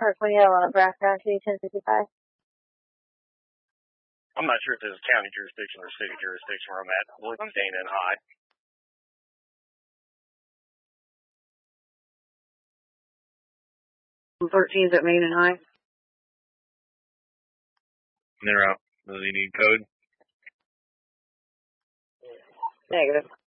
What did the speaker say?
Parkway Hill, Nebraska, 1055. I'm not sure if this is county jurisdiction or city jurisdiction where I'm at. Well, I'm staying in high. $13 at Main and High. They're out. Does he need code? Negative.